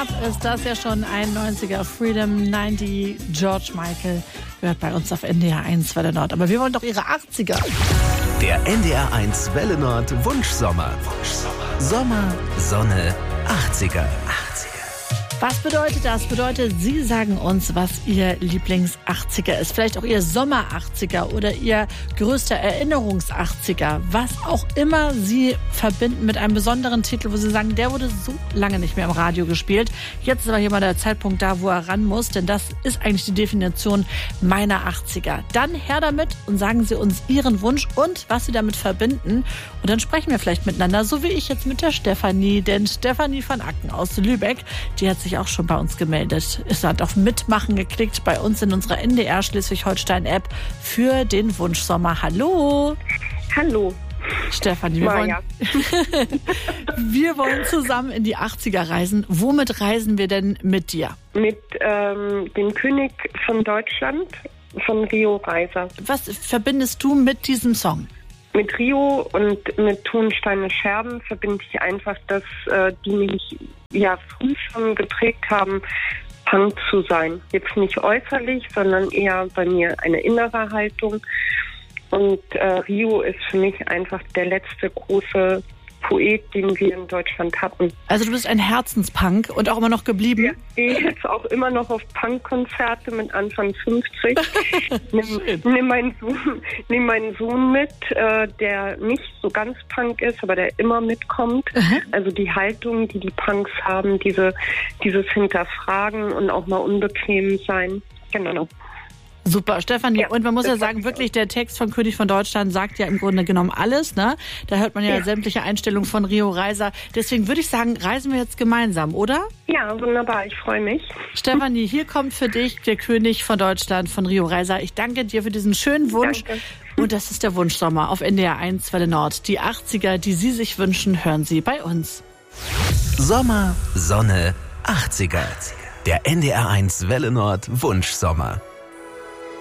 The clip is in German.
knapp ist das ja schon ein 90er. Freedom 90, George Michael, gehört bei uns auf NDR 1 Welle Nord. Aber wir wollen doch ihre 80er. Der NDR 1 Welle Nord Wunschsommer. Sommer, Sonne, 80er. Was bedeutet das? Bedeutet, Sie sagen uns, was Ihr Lieblings-80er ist. Vielleicht auch Ihr Sommer-80er oder Ihr größter Erinnerungs-80er. Was auch immer Sie verbinden mit einem besonderen Titel, wo Sie sagen, der wurde so lange nicht mehr im Radio gespielt. Jetzt ist aber hier mal der Zeitpunkt da, wo er ran muss, denn das ist eigentlich die Definition meiner 80er. Dann her damit und sagen Sie uns Ihren Wunsch und was Sie damit verbinden. Und dann sprechen wir vielleicht miteinander, so wie ich jetzt mit der Stefanie. Denn Stefanie van Acken aus Lübeck, die hat sich auch schon bei uns gemeldet. Es hat auf Mitmachen geklickt bei uns in unserer NDR Schleswig-Holstein-App für den Wunschsommer. Hallo! Hallo. Stefanie, wir wollen zusammen in die 80er reisen. Womit reisen wir denn mit dir? Mit dem König von Deutschland, von Rio Reiser. Was verbindest du mit diesem Song? Mit Rio und mit Tonsteine Scherben verbinde ich einfach, dass die mich ja früh schon geprägt haben, Punk zu sein. Jetzt nicht äußerlich, sondern eher bei mir eine innere Haltung. Und Rio ist für mich einfach der letzte große Poet, den wir in Deutschland hatten. Also du bist ein Herzenspunk und auch immer noch geblieben? Ja, ich gehe jetzt auch immer noch auf Punkkonzerte mit Anfang 50. Nimm meinen Sohn mit, der nicht so ganz Punk ist, aber der immer mitkommt. Also die Haltung, die Punks haben, dieses Hinterfragen und auch mal unbequem sein. Genau. Super, Stefanie. Ja, und man muss ja sagen, wirklich, der Text von König von Deutschland sagt ja im Grunde genommen alles, ne? Da hört man ja sämtliche Einstellungen von Rio Reiser. Deswegen würde ich sagen, reisen wir jetzt gemeinsam, oder? Ja, wunderbar. Ich freue mich. Stefanie, hier kommt für dich der König von Deutschland von Rio Reiser. Ich danke dir für diesen schönen Wunsch. Danke. Und das ist der Wunschsommer auf NDR 1 Welle Nord. Die 80er, die Sie sich wünschen, hören Sie bei uns. Sommer, Sonne, 80er. Der NDR 1 Welle Nord Wunschsommer.